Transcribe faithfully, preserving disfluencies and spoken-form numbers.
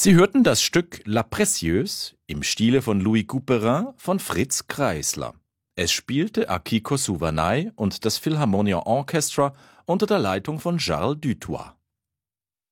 Sie hörten das Stück La Précieuse im Stile von Louis Couperin von Fritz Kreisler. Es spielte Akiko Suvanay und das Philharmonia Orchestra unter der Leitung von Charles Dutoit.